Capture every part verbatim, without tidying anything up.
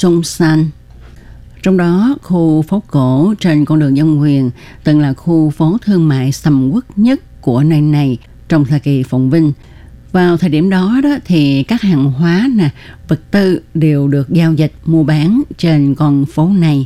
Zhongshan. Trong đó, khu phố cổ trên con đường Dân Quyền từng là khu phố thương mại sầm uất nhất của nơi này trong thời kỳ phồn vinh. Vào thời điểm đó, đó thì các hàng hóa, nè, vật tư đều được giao dịch mua bán trên con phố này.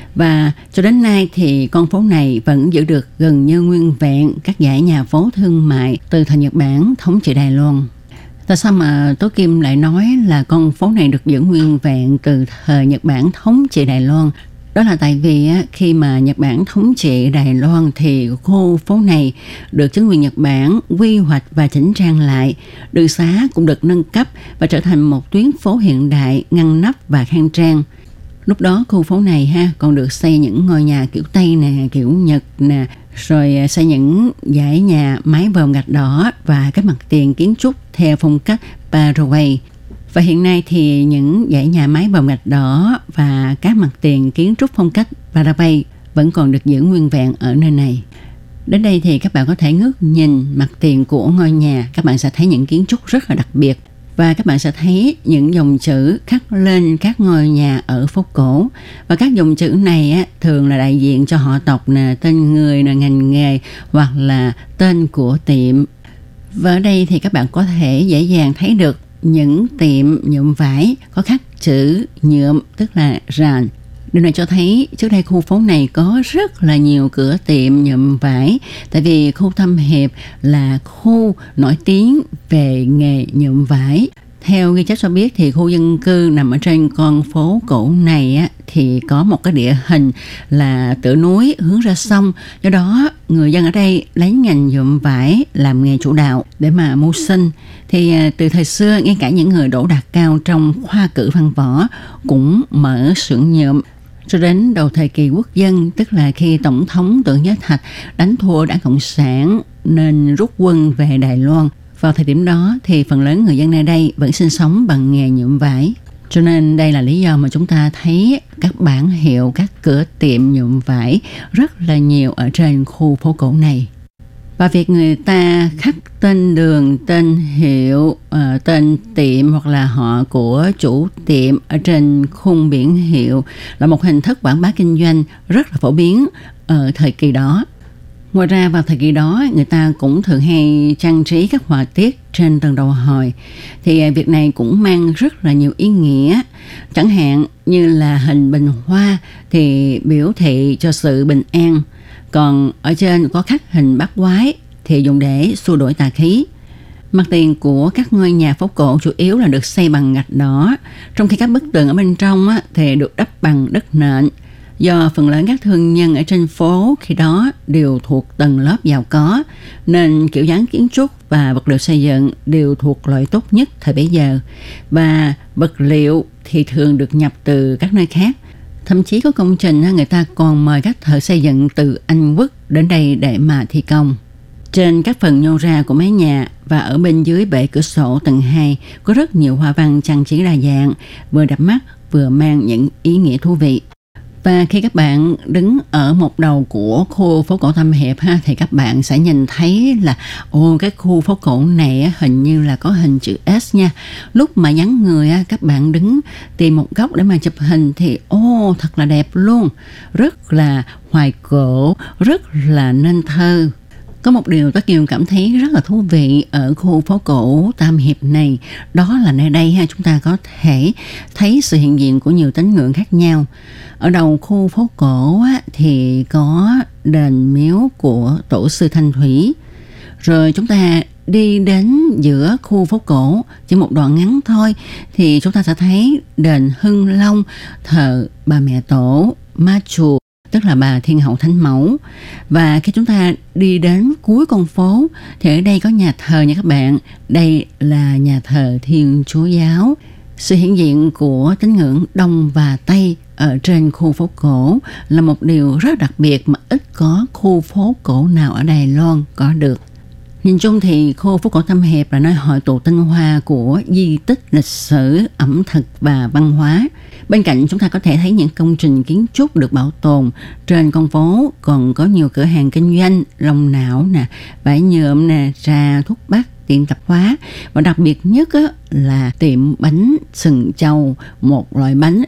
Và cho đến nay thì con phố này vẫn giữ được gần như nguyên vẹn các dãy nhà phố thương mại từ thời Nhật Bản thống trị Đài Loan. Tại sao mà Tố Kim lại nói là con phố này được giữ nguyên vẹn từ thời Nhật Bản thống trị Đài Loan? Đó là tại vì khi mà Nhật Bản thống trị Đài Loan thì khu phố này được chính quyền Nhật Bản quy hoạch và chỉnh trang lại. Đường xá cũng được nâng cấp và trở thành một tuyến phố hiện đại, ngăn nắp và khang trang. Lúc đó khu phố này ha còn được xây những ngôi nhà kiểu Tây nè, kiểu Nhật nè, rồi xây những dãy nhà mái vòm gạch đỏ và các mặt tiền kiến trúc theo phong cách Paraguay. Và hiện nay thì những dãy nhà mái vòm gạch đỏ và các mặt tiền kiến trúc phong cách Paraguay vẫn còn được giữ nguyên vẹn ở nơi này. Đến đây thì các bạn có thể ngước nhìn mặt tiền của ngôi nhà, các bạn sẽ thấy những kiến trúc rất là đặc biệt. Và các bạn sẽ thấy những dòng chữ khắc lên các ngôi nhà ở phố cổ. Và các dòng chữ này á, thường là đại diện cho họ tộc, nè, tên người, nè, ngành nghề hoặc là tên của tiệm. Và ở đây thì các bạn có thể dễ dàng thấy được những tiệm nhuộm vải có khắc chữ nhuộm, tức là ràn. Điều này cho thấy trước đây khu phố này có rất là nhiều cửa tiệm nhuộm vải, tại vì khu Tâm Hiệp là khu nổi tiếng về nghề nhuộm vải. Theo ghi chép cho biết thì khu dân cư nằm ở trên con phố cổ này á, thì có một cái địa hình là tựa núi hướng ra sông. Do đó người dân ở đây lấy ngành nhuộm vải làm nghề chủ đạo để mà mưu sinh. Thì từ thời xưa ngay cả những người đỗ đạt cao trong khoa cử văn võ cũng mở xưởng nhuộm. Cho đến đầu thời kỳ quốc dân, tức là khi Tổng thống Tưởng Giới Thạch đánh thua Đảng Cộng sản nên rút quân về Đài Loan. Vào thời điểm đó thì phần lớn người dân nơi đây vẫn sinh sống bằng nghề nhuộm vải. Cho nên đây là lý do mà chúng ta thấy các bảng hiệu, các cửa tiệm nhuộm vải rất là nhiều ở trên khu phố cổ này. Và việc người ta khắc tên đường, tên hiệu, uh, tên tiệm hoặc là họ của chủ tiệm ở trên khung biển hiệu là một hình thức quảng bá kinh doanh rất là phổ biến ở thời kỳ đó. Ngoài ra vào thời kỳ đó người ta cũng thường hay trang trí các họa tiết trên tầng đầu hồi. Thì việc này cũng mang rất là nhiều ý nghĩa. Chẳng hạn như là hình bình hoa thì biểu thị cho sự bình an. Còn ở trên có khắc hình bát quái thì dùng để xua đuổi tà khí. Mặt tiền của các ngôi nhà phố cổ chủ yếu là được xây bằng gạch đỏ, trong khi các bức tường ở bên trong á, thì được đắp bằng đất nện. Do phần lớn các thương nhân ở trên phố khi đó đều thuộc tầng lớp giàu có, nên kiểu dáng kiến trúc và vật liệu xây dựng đều thuộc loại tốt nhất thời bấy giờ. Và vật liệu thì thường được nhập từ các nơi khác. Thậm chí có công trình người ta còn mời các thợ xây dựng từ Anh Quốc đến đây để mà thi công. Trên các phần nhô ra của mái nhà và ở bên dưới bệ cửa sổ tầng hai có rất nhiều hoa văn trang trí đa dạng, vừa đập mắt vừa mang những ý nghĩa thú vị. Và khi các bạn đứng ở một đầu của khu phố cổ Tâm Hiệp ha, thì các bạn sẽ nhìn thấy là ồ, cái khu phố cổ này hình như là có hình chữ S nha. Lúc mà vắng người các bạn đứng tìm một góc để mà chụp hình thì ô, thật là đẹp luôn. Rất là hoài cổ, rất là nên thơ. Có một điều Tố Kiều cảm thấy rất là thú vị ở khu phố cổ Tam Hiệp này, đó là nơi đây ha, chúng ta có thể thấy sự hiện diện của nhiều tín ngưỡng khác nhau. Ở đầu khu phố cổ á, thì có đền miếu của tổ sư Thanh Thủy. Rồi chúng ta đi đến giữa khu phố cổ chỉ một đoạn ngắn thôi thì chúng ta sẽ thấy đền Hưng Long thờ bà mẹ tổ Ma Chùa, tức là bà Thiên Hậu Thánh Mẫu. Và khi chúng ta đi đến cuối con phố thì ở đây có nhà thờ nha các bạn. Đây là nhà thờ Thiên Chúa Giáo. Sự hiện diện của tín ngưỡng Đông và Tây ở trên khu phố cổ là một điều rất đặc biệt mà ít có khu phố cổ nào ở Đài Loan có được. Nhìn chung thì khu phố cổ Tâm Hiệp là nơi hội tụ tinh hoa của di tích lịch sử, ẩm thực và văn hóa. Bên cạnh chúng ta có thể thấy những công trình kiến trúc được bảo tồn. Trên con phố còn có nhiều cửa hàng kinh doanh, lông não nè, vải nhuộm nè, trà, thuốc bắc, tiệm tạp hóa. Và đặc biệt nhất á, là tiệm bánh sừng châu, một loại bánh